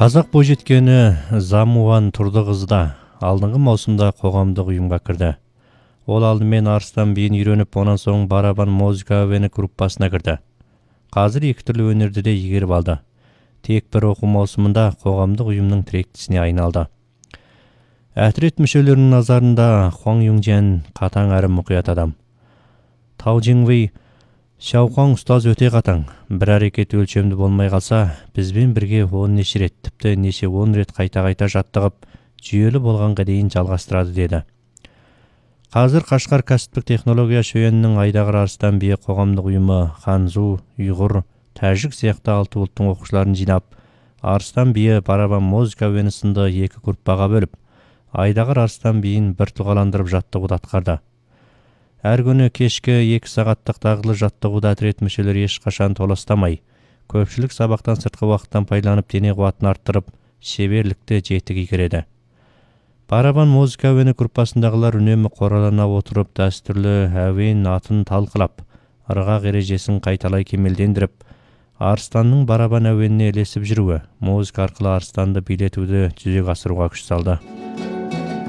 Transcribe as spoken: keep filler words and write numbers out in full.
Қазақ бойжеткені Замуан Тұрдықызда алдыңғы маусымда қоғамдық ұйымға кірді. Ол алдымен арыстан биін үйреніп, онан соң барабан музыка әуені группасына кірді. Қазір екі түрлі өнерді де игеріп алды. Тек бір оқу маусымында қоғамдық ұйымның тіректісіне айналды. Әтрет мүшелерінің назарында Хуаң Юңжан қатаң әрі мұқият адам. Тау Жиңвей: Шауқаң ұстаз өте қатаң. Бір әрекет өлшемді болмай қалса, бізбен бірге он неше рет, тіпті неше он рет қайта-қайта жаттығып, жүйелі болғанға дейін жалғастырады деді. Қазір Қашқар кәсіптік технология шөйенінің Айдағыр Арыстан биі қоғамдық ұйымы Ханзу, Ұйғыр, Тәжік сияқты алты ұлттың оқушыларын жинап, Арыстан биі, барабан музыка әуені сынды екі группаға бөліп, Айдағыр Арыстан биін бір тұғаландырып жаттығуды атқарды. Әр күні кешкі екі сағаттық дағдылы жаттығуда әтрет мүшелері ешқашан толастамай, көпшілік сабақтан сыртқы уақыттан пайдаланып дене қуатын арттырып, шеберлікті жетік игереді. Барабан музыка әуені группасындағылар үнемі қоралана отырып, дәстүрлі әуен атын талқылап, ырғақ ережесін қайталай кемелдендіріп, Арыстанның барабан әуеніне ілесіп жүруі, музыка арқылы Арыстанды билетуді жүзеге асыруға күш салды.